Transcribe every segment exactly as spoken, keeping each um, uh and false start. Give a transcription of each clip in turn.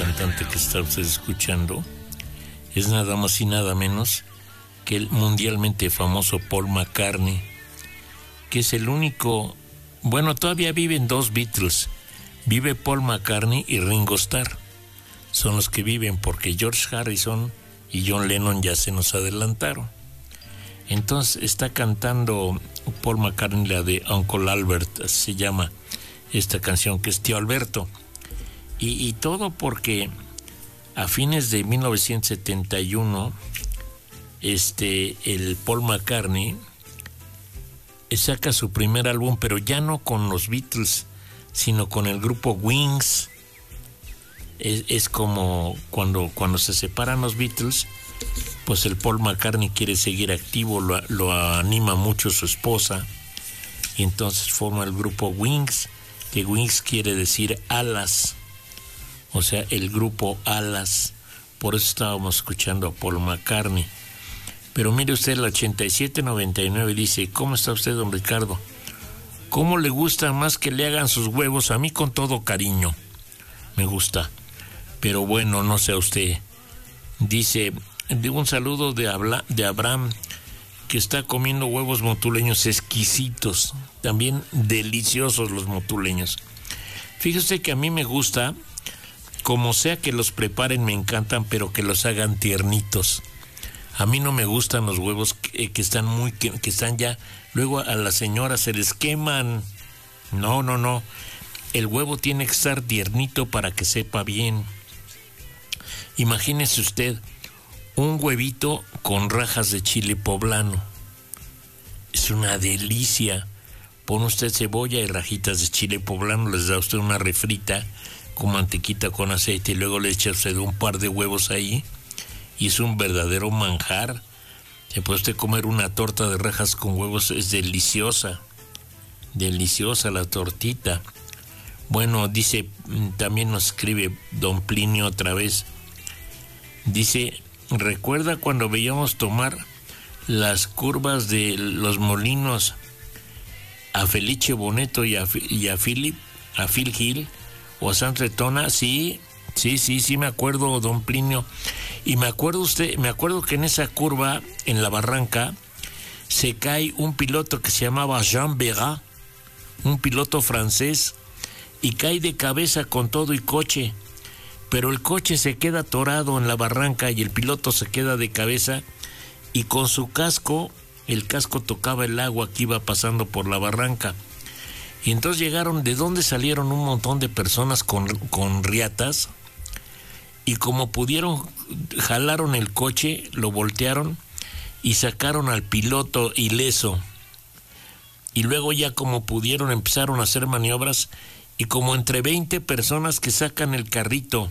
cantante que está usted escuchando es nada más y nada menos que el mundialmente famoso Paul McCartney, que es el único, bueno, todavía viven dos Beatles, vive Paul McCartney y Ringo Starr, son los que viven porque George Harrison y John Lennon ya se nos adelantaron. Entonces está cantando Paul McCartney la de Uncle Albert, así se llama esta canción, que es Tío Alberto, y, y todo porque a fines de mil novecientos setenta y uno este, el Paul McCartney saca su primer álbum, pero ya no con los Beatles, sino con el grupo Wings. Es, es como cuando, cuando se separan los Beatles, pues el Paul McCartney quiere seguir activo, lo, lo anima mucho su esposa, y entonces forma el grupo Wings, que Wings quiere decir alas, o sea, el grupo Alas. Por eso estábamos escuchando a Paul McCartney. Pero mire usted, el ochenta y siete noventa y nueve dice: ¿cómo está usted, don Ricardo? ¿Cómo le gusta más que le hagan sus huevos? A mí con todo cariño me gusta, pero bueno, no sé a usted. Dice, de un saludo de, Abla, de Abraham, que está comiendo huevos motuleños exquisitos, también deliciosos los motuleños. Fíjese que a mí me gusta, como sea que los preparen, me encantan, pero que los hagan tiernitos. A mí no me gustan los huevos que, que están muy que, que están ya, luego a las señoras se les queman. No, no, no. El huevo tiene que estar tiernito para que sepa bien. Imagínese usted un huevito con rajas de chile poblano. Es una delicia. Pone usted cebolla y rajitas de chile poblano, les da usted una refrita con mantequita con aceite y luego le echa usted un par de huevos ahí y es un verdadero manjar. Se puede usted comer una torta de rajas con huevos, es deliciosa, deliciosa la tortita. Bueno, dice, también nos escribe don Plinio otra vez, dice: ¿recuerda cuando veíamos tomar las curvas de los molinos a Felice Boneto y a, y a Philip, a Phil Hill o a Santa Tona? Sí, sí, sí, sí me acuerdo, don Plinio. Y me acuerdo usted, me acuerdo que en esa curva, en la barranca, se cae un piloto que se llamaba Jean Bérat, un piloto francés, y cae de cabeza con todo y coche. Pero el coche se queda atorado en la barranca y el piloto se queda de cabeza, y con su casco, el casco tocaba el agua que iba pasando por la barranca. Y entonces llegaron, ¿de dónde salieron un montón de personas con, con riatas? Y como pudieron, jalaron el coche, lo voltearon y sacaron al piloto ileso. Y luego ya como pudieron empezaron a hacer maniobras, y como entre veinte personas que sacan el carrito,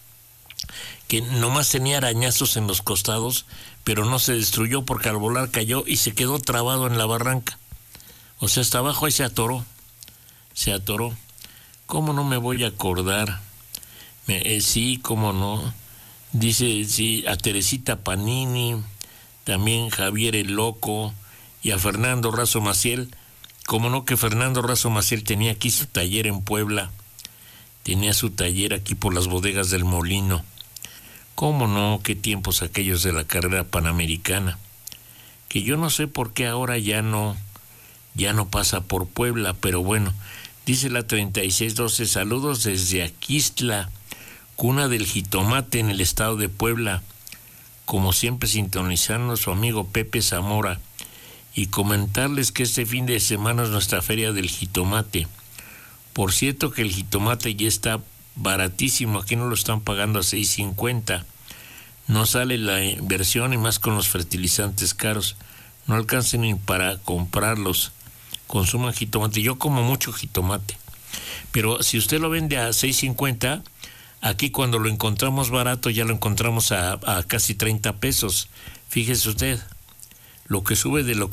que nomás tenía arañazos en los costados, pero no se destruyó porque al volar cayó y se quedó trabado en la barranca. O sea, hasta abajo ahí se atoró, se atoró. ¿Cómo no me voy a acordar? Me, eh, sí, cómo no. Dice, sí, a Teresita Panini, también Javier el Loco, y a Fernando Razo Maciel. Cómo no, que Fernando Razo Maciel tenía aquí su taller en Puebla, tenía su taller aquí por las bodegas del Molino. Cómo no, qué tiempos aquellos de la carrera panamericana, que yo no sé por qué ahora ya no, ya no pasa por Puebla, pero bueno. Dice la treinta y seis doce, saludos desde Aquistla, cuna del jitomate en el estado de Puebla, como siempre sintonizando a su amigo Pepe Zamora, y comentarles que este fin de semana es nuestra feria del jitomate. Por cierto que el jitomate ya está baratísimo, aquí no lo están pagando a seis cincuenta, no sale la inversión, y más con los fertilizantes caros, no alcancen ni para comprarlos. Consuman jitomate, yo como mucho jitomate, pero si usted lo vende a seis cincuenta, aquí cuando lo encontramos barato ya lo encontramos a, a casi treinta pesos. Fíjese usted, lo que sube de lo